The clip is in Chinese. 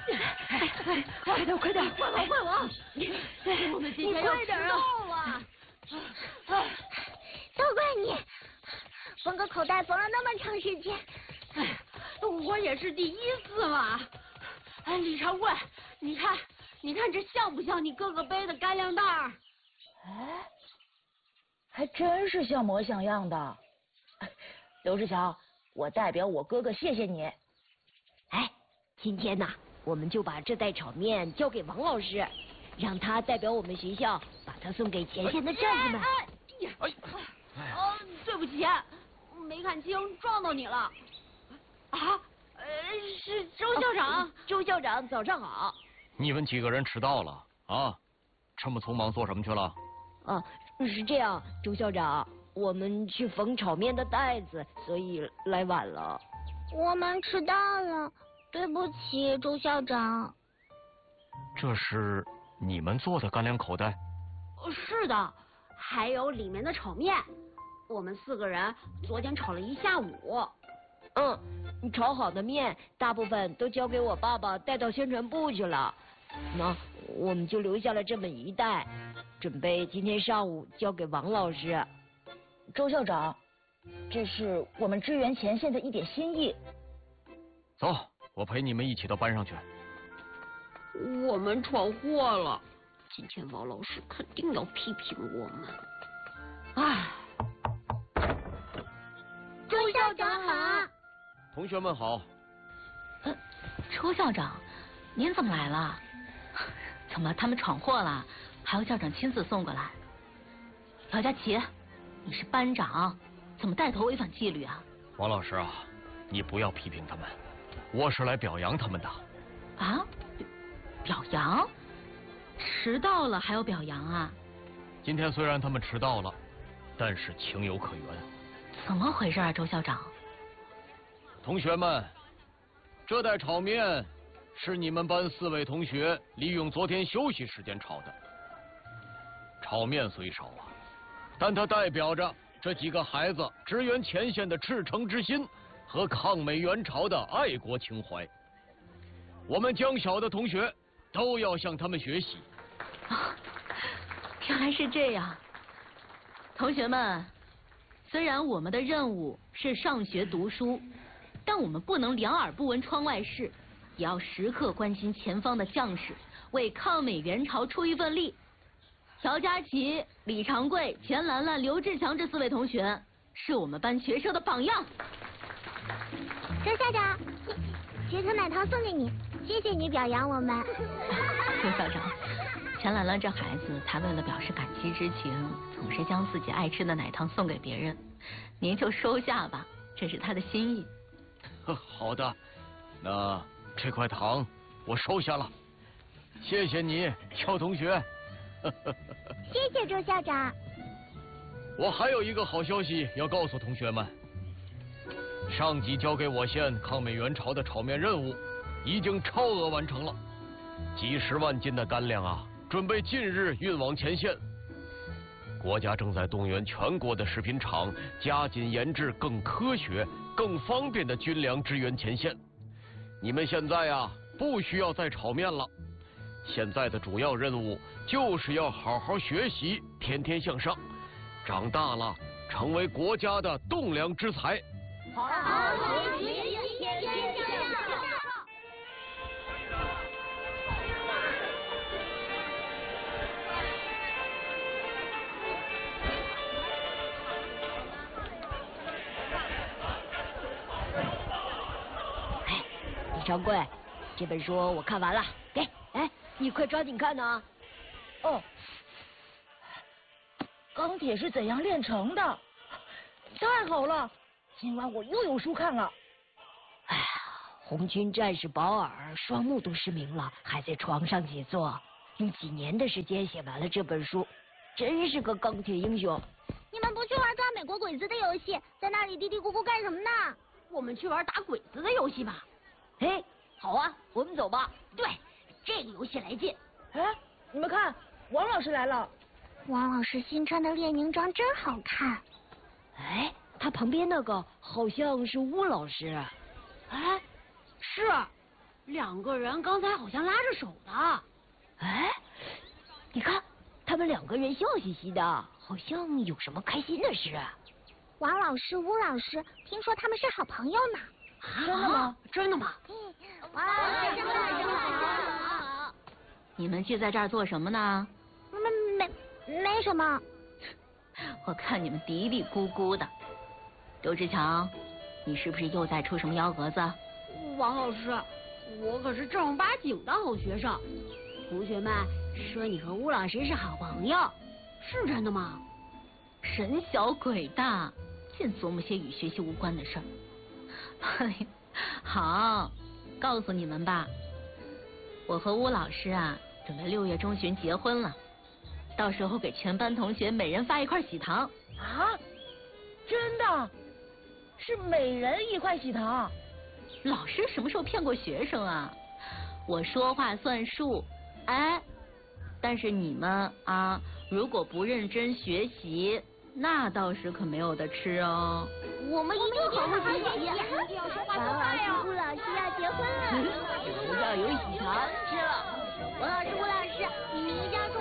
快点，快点， 快跑！我们今天要迟到了。 都怪你，缝个口袋缝了那么长时间。 我也是第一次嘛。李长贵，你看这像不像你哥哥背的干粮袋？ 哎，还真是像模像样的。刘志强，我代表我哥哥谢谢你。 哎，今天呢，我们就把这袋炒面交给王老师，让他代表我们学校把它送给前线的战士们。 对不起，没看清，撞到你了。啊，是周校长。 周校长，早上好。 你们几个人迟到了啊？这么匆忙做什么去了？ 是这样，周校长，我们去缝炒面的袋子，所以来晚了。 我们迟到了，对不起，周校长。 这是你们做的干粮口袋？ 是的，还有里面的炒面，我们4个人昨天炒了一下午。 炒好的面大部分都交给我爸爸带到宣传部去了，那我们就留下了这么一袋，准备今天上午交给王老师。 周校长，这是我们支援前线的一点心意。 走，我陪你们一起到班上去。 我们闯祸了，今天王老师肯定要批评我们。唉， 周校长好。 同学们好。 周校长，您怎么来了？怎么他们闯祸了，还要校长亲自送过来？姚佳琪，你是班长，怎么带头违反纪律啊？ 王老师啊，你不要批评他们，我是来表扬他们的。 啊？表扬？迟到了还要表扬啊？ 今天虽然他们迟到了，但是情有可原。 怎么回事啊，周校长？ 同学们，这袋炒面是你们班4位同学利用昨天休息时间炒的。炒面虽少啊，但它代表着这几个孩子支援前线的赤诚之心和抗美援朝的爱国情怀。我们江小的同学都要向他们学习。 原来是这样。同学们，虽然我们的任务是上学读书，但我们不能两耳不闻窗外事，也要时刻关心前方的将士，为抗美援朝出一份力。乔佳琪、李长贵、钱兰兰、刘志强这4位同学是我们班学生的榜样。 周校长，学科奶糖送给你，谢谢你表扬我们。 周校长，钱兰兰这孩子，她为了表示感激之情，总是将自己爱吃的奶糖送给别人，您就收下吧，这是她的心意。 好的，那这块糖我收下了，谢谢你，肖同学。 谢谢周校长。 我还有一个好消息要告诉同学们，上级交给我县抗美援朝的炒面任务已经超额完成了，几10万斤的干粮啊，准备近日运往前线。国家正在动员全国的食品厂加紧研制更科学、更方便的军粮支援前线。你们现在啊，不需要再炒面了，现在的主要任务就是要好好学习，天天向上，长大了成为国家的栋梁之才。 好学习，天天向上。 李长贵，这本书我看完了，给，你快抓紧看呢。 钢铁是怎样炼成的？太好了，今晚我又有书看了。 哎呀，红军战士保尔双目都失明了，还在床上写作，用几年的时间写完了这本书，真是个钢铁英雄。 你们不去玩抓美国鬼子的游戏，在那里嘀嘀咕咕干什么呢？ 我们去玩打鬼子的游戏吧。 嘿，好啊，我们走吧。 对，这个游戏来劲。 哎，你们看，王老师来了。 王老师新穿的列宁装真好看。 哎，他旁边那个好像是邬老师。 哎，是， 两个人刚才好像拉着手的。 哎，你看，他们两个人笑嘻嘻的，好像有什么开心的事。 王老师、巫老师，听说他们是好朋友呢。 真的吗？ 真的吗？ 王老师真好。 你们聚在这儿做什么呢？ 没什么。 我看你们嘀嘀咕咕的。刘志强，你是不是又在出什么幺蛾子？ 王老师，我可是正儿八经的好学生。同学们说你和巫老师是好朋友，是真的吗？ 神小鬼大，净琢磨些与学习无关的事儿。哎呀，好，告诉你们吧，我和巫老师啊，准备6月中旬结婚了，到时候给全班同学每人发1块喜糖。 啊？真的？是每人1块喜糖？ 老师什么时候骗过学生啊？我说话算数，哎，但是你们啊，如果不认真学习，那倒是可没有的吃哦。 我们一定好好学习。王老师、巫老师要结婚了， 要有喜糖吃了。 王老师、巫老师，你们一定要